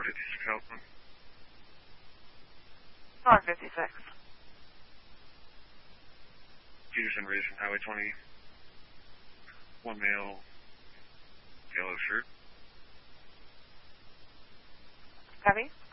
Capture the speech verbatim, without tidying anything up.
fifty-six Oakland. Car fifty-six. Peterson Racing Highway twenty. One male, yellow shirt. Copy.